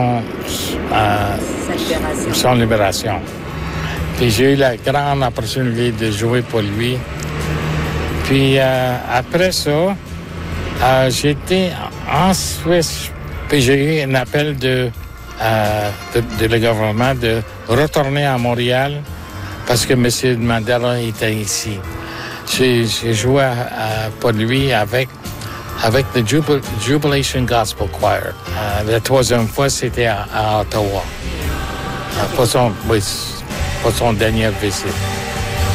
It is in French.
son libération. Puis j'ai eu la grande opportunité de jouer pour lui. Puis après ça, j'étais en Suisse, puis j'ai eu un appel de le gouvernement de retourner à Montréal parce que M. Mandela était ici. J'ai joué pour lui avec le Jubilation Gospel Choir. La troisième fois, c'était à Ottawa. Pour son dernière visite.